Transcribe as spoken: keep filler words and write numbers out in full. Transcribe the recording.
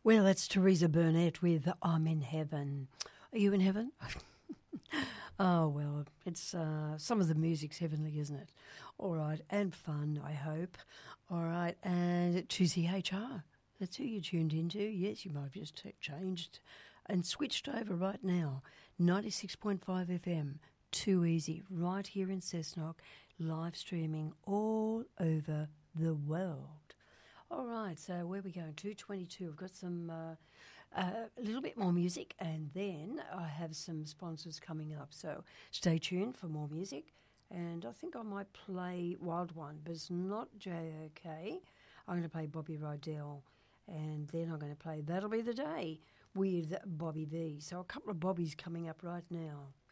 Well, that's Teresa Burnett with I'm in Heaven. Are you in heaven? Oh, well, it's uh, some of the music's heavenly, isn't it? All right, and fun, I hope. All right, and two C H R. That's who you tuned into. Yes, you might have just t- changed and switched over right now. ninety-six point five F M, Too Easy, right here in Cessnock, live streaming all over the world. All right, so where are we going? two twenty-two. We've got some uh, uh, a little bit more music, and then I have some sponsors coming up. So stay tuned for more music. And I think I might play Wild One, but it's not J O K. I'm going to play Bobby Rydell, and then I'm going to play That'll Be the Day with Bobby V. So a couple of Bobbies coming up right now.